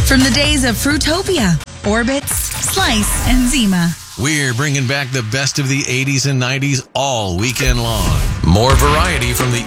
From the days of Fruitopia, Orbits, Slice, and Zima. We're bringing back the best of the 80s and 90s all weekend long. More variety from the